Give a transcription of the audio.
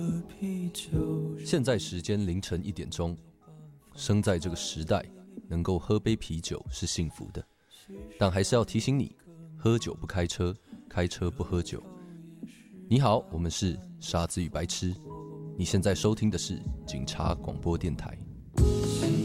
现在时间凌晨1点钟，生在这个时代，能够喝杯啤酒是幸福的，但还是要提醒你，喝酒不开车，开车不喝酒。你好，我们是傻子与白痴，你现在收听的是警察广播电台。